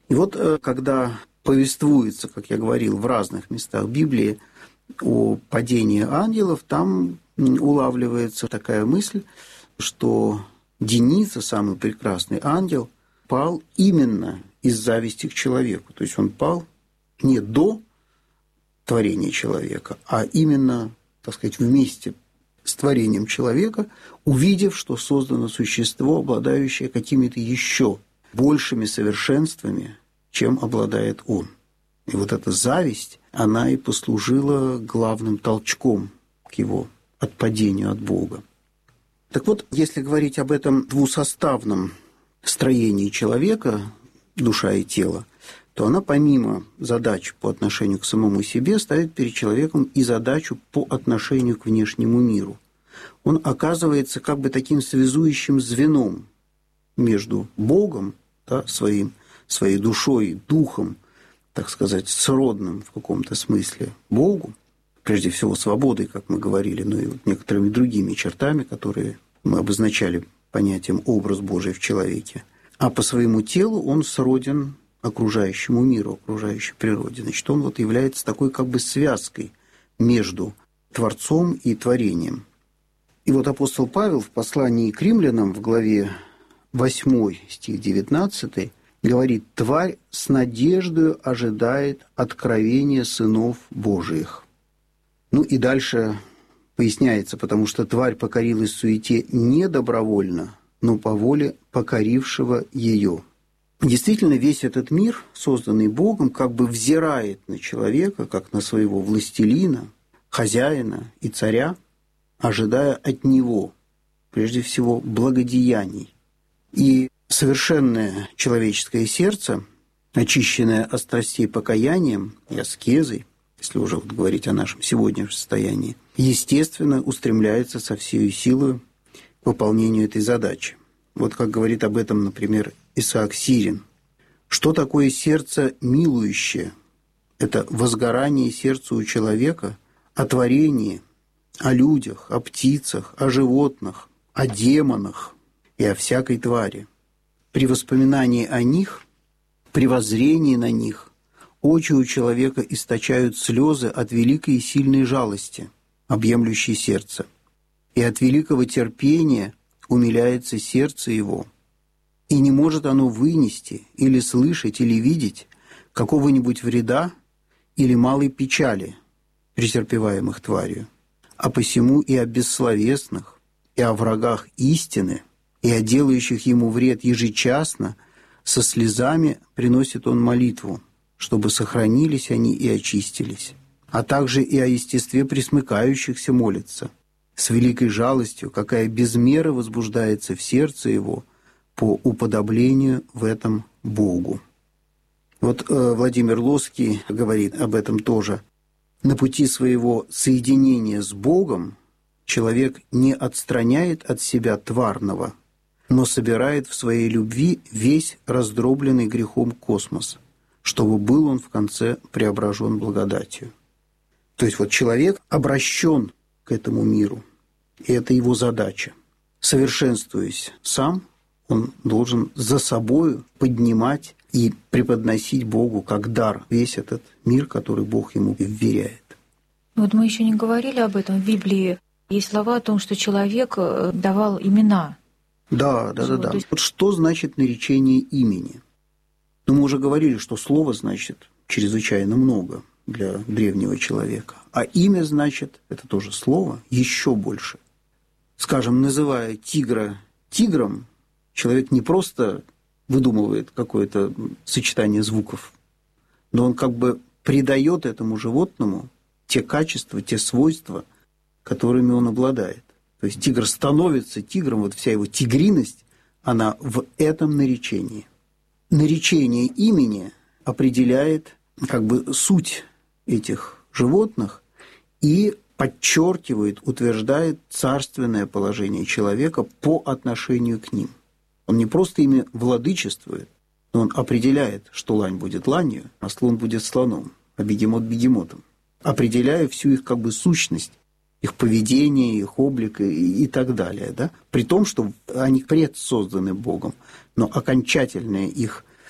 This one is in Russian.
И вот когда повествуется, как я говорил, в разных местах Библии о падении ангелов, там улавливается такая мысль, что Деница, самый прекрасный ангел, пал именно из зависти к человеку. То есть он пал не до творения человека, а именно, так сказать, вместе с творением человека, увидев, что создано существо, обладающее какими-то еще большими совершенствами, чем обладает он. И вот эта зависть, она и послужила главным толчком к его отпадению от Бога. Так вот, если говорить об этом двусоставном строении человека, душа и тело, то она помимо задач по отношению к самому себе ставит перед человеком и задачу по отношению к внешнему миру. Он оказывается как бы таким связующим звеном между Богом, да, своей душой, духом, так сказать, сродным в каком-то смысле Богу, прежде всего свободой, как мы говорили, но и вот некоторыми другими чертами, которые мы обозначали понятием «образ Божий в человеке». А по своему телу он сроден окружающему миру, окружающей природе. Значит, он вот является такой как бы связкой между Творцом и творением. И вот апостол Павел в послании к римлянам в главе 8, стих 19, говорит: «Тварь с надеждою ожидает откровения сынов Божиих». Ну и дальше поясняется, потому что тварь покорилась суете не добровольно, но по воле покорившего ее. Действительно, весь этот мир, созданный Богом, как бы взирает на человека, как на своего властелина, хозяина и царя, ожидая от него, прежде всего, благодеяний. И совершенное человеческое сердце, очищенное от страстей покаянием и аскезой, если уже вот говорить о нашем сегодняшнем состоянии, естественно, устремляется со всей силой к выполнению этой задачи. Вот как говорит об этом, например, Исаак Сирин. Что такое сердце милующее? Это возгорание сердца у человека о творении, о людях, о птицах, о животных, о демонах и о всякой твари. При воспоминании о них, при воззрении на них, очи у человека источают слезы от великой и сильной жалости, объемлющей сердце, и от великого терпения умиляется сердце его, и не может оно вынести или слышать, или видеть какого-нибудь вреда или малой печали, претерпеваемых тварью, а посему и о бессловесных, и о врагах истины, и о делающих ему вред ежечасно, со слезами приносит он молитву, чтобы сохранились они и очистились, а также и о естестве пресмыкающихся молится, с великой жалостью, какая без меры возбуждается в сердце его по уподоблению в этом Богу. Вот Владимир Лоский говорит об этом тоже. На пути своего соединения с Богом человек не отстраняет от себя тварного, но собирает в своей любви весь раздробленный грехом космос, чтобы был он в конце преображен благодатью. То есть вот человек обращен к этому миру, и это его задача. Совершенствуясь сам, он должен за собою поднимать и преподносить Богу как дар весь этот мир, который Бог ему вверяет. Вот мы еще не говорили об этом. В Библии есть слова о том, что человек давал имена. Да. Вот что значит наречение имени? Ну, мы уже говорили, что слово значит чрезвычайно много для древнего человека, а имя значит, это тоже слово, еще больше. Скажем, называя тигра тигром, человек не просто выдумывает какое-то сочетание звуков, но он как бы придает этому животному те качества, те свойства, которыми он обладает. То есть тигр становится тигром, вот вся его тигриность, она в этом наречении. Наречение имени определяет как бы суть этих животных и подчеркивает, утверждает царственное положение человека по отношению к ним. Он не просто ими владычествует, но он определяет, что лань будет ланью, а слон будет слоном, а бегемот бегемотом, определяя всю их как бы сущность, их поведение, их облик и так далее. Да? При том, что они предсозданы Богом, но окончательное их